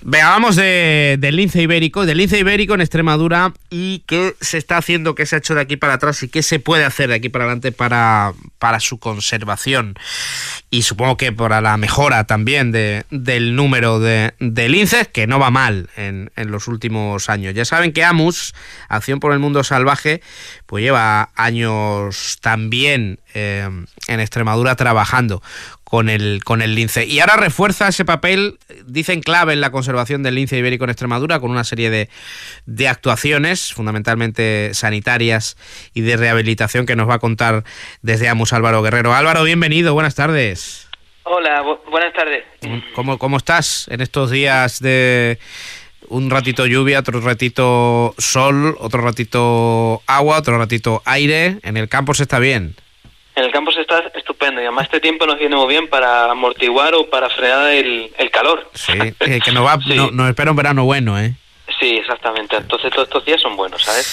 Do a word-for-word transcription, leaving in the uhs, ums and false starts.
Venga, vamos de, del lince ibérico, del lince ibérico en Extremadura y qué se está haciendo, qué se ha hecho de aquí para atrás y qué se puede hacer de aquí para adelante para, para su conservación y supongo que para la mejora también de, del número de, de linces, que no va mal en, en los últimos años. Ya saben que AMUS, Acción por el Mundo Salvaje, pues lleva años también eh, en Extremadura trabajando con el con el lince. Y ahora refuerza ese papel, dicen clave en la conservación del lince ibérico en Extremadura, con una serie de, de actuaciones, fundamentalmente sanitarias y de rehabilitación, que nos va a contar desde AMUS Álvaro Guerrero. Álvaro, bienvenido, buenas tardes. Hola, bu- buenas tardes. ¿Cómo, cómo estás en estos días de un ratito lluvia, otro ratito sol, otro ratito agua, otro ratito aire? En el campo se está bien. En el campo se está estupendo y además este tiempo nos viene muy bien para amortiguar o para frenar el, el calor. Sí, que nos va, sí. no, nos espera un verano bueno, ¿eh? Sí, exactamente. Entonces todos estos días son buenos, ¿sabes?